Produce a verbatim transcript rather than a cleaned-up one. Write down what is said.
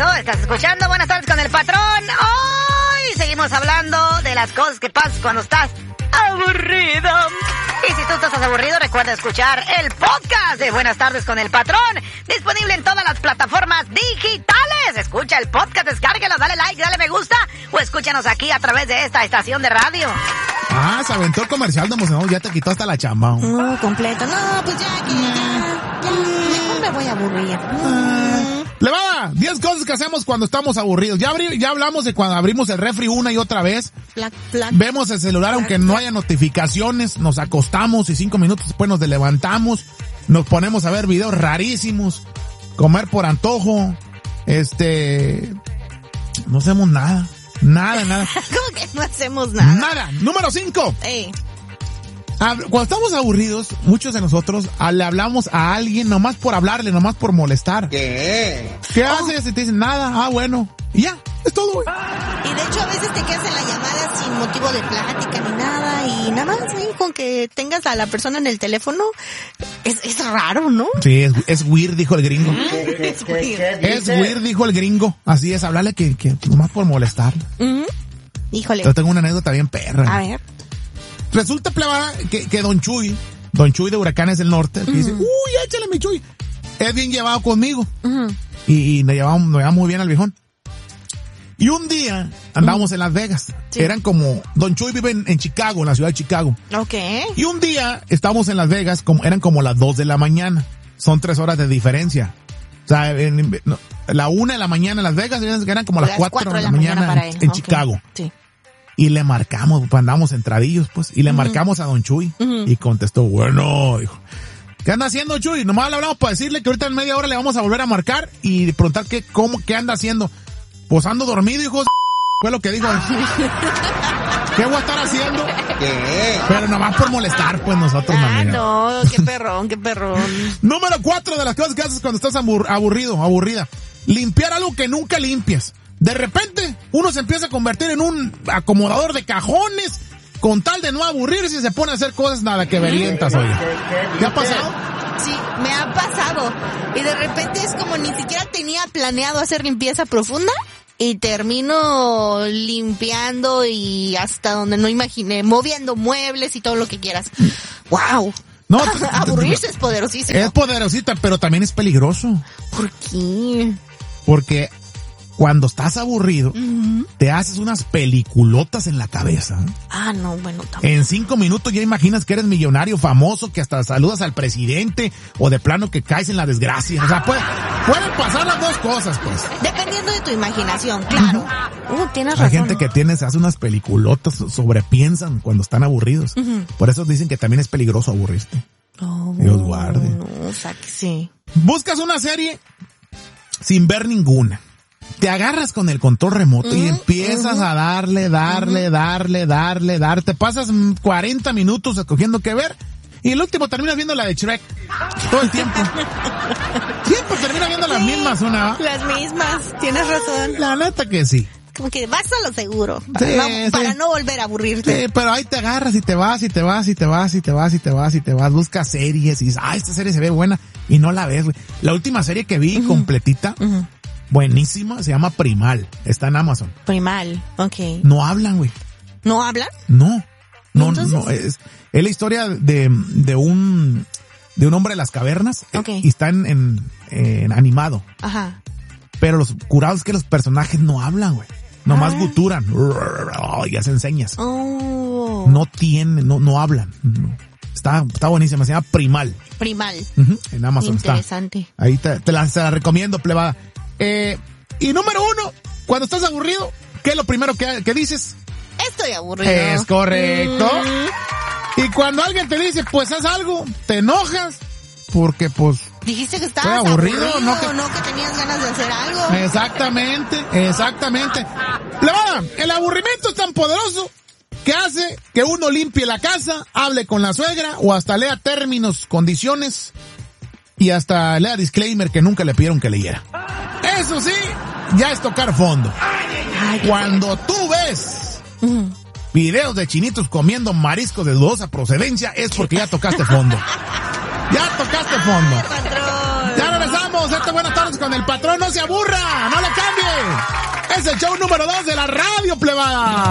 Eso, estás escuchando Buenas Tardes con el Patrón. Hoy seguimos hablando de las cosas que pasan cuando estás aburrido. Y si tú estás aburrido, recuerda escuchar el podcast de Buenas Tardes con el Patrón, disponible en todas las plataformas digitales. Escucha el podcast, descárguelo, dale like, dale me gusta, o escúchanos aquí a través de esta estación de radio. Ah, se aventó el comercial de emocionado, ya te quitó hasta la chamba. No, completo. No, pues ya, que ya, ya, mejor me voy a aburrir. Ah, le va, diez cosas que hacemos cuando estamos aburridos. Ya, abrí, ya hablamos de cuando abrimos el refri una y otra vez. Flac, flac, Vemos el celular flac, aunque no haya notificaciones, nos acostamos y cinco minutos después nos levantamos, nos ponemos a ver videos rarísimos, comer por antojo, este, no hacemos nada, nada, nada. ¿Cómo que no hacemos nada? Nada. Número cinco. Ey. Cuando estamos aburridos, muchos de nosotros le hablamos a alguien nomás por hablarle, nomás por molestar. ¿Qué? ¿Qué oh. haces? Y te dicen nada. Ah, bueno. Y ya, es todo, güey. Y de hecho a veces te quedas en la llamada sin motivo de plática ni nada, y nada más, ¿eh? Con que tengas a la persona en el teléfono, es, es raro, ¿no? Sí, es, es weird, dijo el gringo. Es weird. Es weird, dijo el gringo. Así es, hablarle que, que nomás por molestar. Uh-huh. Híjole. Yo tengo una anécdota bien perra. A ver. Resulta, plebada, que, que Don Chuy, Don Chuy de Huracanes del Norte, uh-huh. que dice, uy, échale mi Chuy. Es bien llevado conmigo. Uh-huh. Y, y nos llevamos, nos llevamos muy bien al viejón. Y un día andábamos uh-huh. en Las Vegas. Sí. Eran como, Don Chuy vive en, en Chicago, en la ciudad de Chicago. Ok. Y un día estábamos en Las Vegas, como, eran como las dos de la mañana. Son tres horas de diferencia. O sea, en, no, la una de la mañana en Las Vegas, eran como las, las cuatro, cuatro de la, la mañana, mañana en, en okay. Chicago. Sí. Y le marcamos, andamos entradillos, pues, y le uh-huh. marcamos a Don Chuy. Uh-huh. Y contestó, bueno, dijo, ¿qué anda haciendo, Chuy? Nomás le hablamos para decirle que ahorita en media hora le vamos a volver a marcar y preguntar qué, cómo, qué anda haciendo. Pues ando dormido, hijo de... Fue lo que dijo. ¿Qué voy a estar haciendo? ¿Qué? Pero nomás por molestar, pues, nosotros, Ah, amiga. No, qué perrón, qué perrón. Número cuatro de las cosas que haces cuando estás abur- aburrido, aburrida. Limpiar algo que nunca limpias. De repente, uno se empieza a convertir en un acomodador de cajones con tal de no aburrirse y se pone a hacer cosas nada que verientas, oye. ¿Qué ha pasado? Sí, me ha pasado. Y de repente es como ni siquiera tenía planeado hacer limpieza profunda y termino limpiando y hasta donde no imaginé, moviendo muebles y todo lo que quieras. ¡Wow! No, aburrirse es poderosísimo. Es poderosita, pero también es peligroso. ¿Por qué? Porque cuando estás aburrido, uh-huh. te haces unas peliculotas en la cabeza. Ah, no, bueno, también. En cinco minutos ya imaginas que eres millonario famoso, que hasta saludas al presidente, o de plano que caes en la desgracia. O sea, puede, pueden pasar las dos cosas, pues. Dependiendo de tu imaginación, claro. Uh, tienes razón. Hay gente que tiene, se hace unas peliculotas, sobrepiensan cuando están aburridos. Uh-huh. Por eso dicen que también es peligroso aburrirte. Oh, Dios guarde. No, o sea que sí. Buscas una serie sin ver ninguna. Te agarras con el control remoto uh-huh, y empiezas uh-huh. a darle, darle, uh-huh. darle, darle, darle. Te pasas cuarenta minutos escogiendo qué ver y el último terminas viendo la de Shrek. Todo el tiempo. Siempre terminas viendo sí, las mismas, una. Las mismas, tienes razón. La neta que sí. Como que vas a lo seguro, para, sí, no, para sí. no volver a aburrirte. Sí, pero ahí te agarras y te vas y te vas y te vas y te vas y te vas y te vas. Buscas series y dices, ah, esta serie se ve buena y no la ves, güey. La última serie que vi uh-huh. completita, uh-huh. buenísima, se llama Primal. Está en Amazon. Primal, ok. No hablan, güey. ¿No hablan? No. No, ¿Entonces? no. Es, es la historia de, de un, de un hombre de las cavernas. Okay. Y está en, en, en animado. Ajá. Pero los curados es que los personajes no hablan, güey. Nomás ah. guturan. Y hacen señas. Oh. No tienen, no, no hablan. Está, está buenísima. Se llama Primal. Primal. Uh-huh. En Amazon Interesante. está. Ahí te, te, la, te la recomiendo, plebada. Eh, y número uno, cuando estás aburrido, ¿qué es lo primero que, que dices? Estoy aburrido. Es correcto. Mm. Y cuando alguien te dice, pues haz algo, te enojas, porque pues... Dijiste que estabas aburrido, aburrido, no que... no que tenías ganas de hacer algo. Exactamente, exactamente. Plebada, el aburrimiento es tan poderoso que hace que uno limpie la casa, hable con la suegra o hasta lea términos, condiciones y hasta lea disclaimer que nunca le pidieron que leyera. Eso sí, ya es tocar fondo. Ay, cuando tú ves uh-huh. videos de chinitos comiendo mariscos de dudosa procedencia es porque ya tocaste fondo. Ya tocaste fondo. Ay, patrón. Ya regresamos. Esta Buenas Tardes con el Patrón. No se aburra, no le cambie. Es el show número dos de la radio, plebada.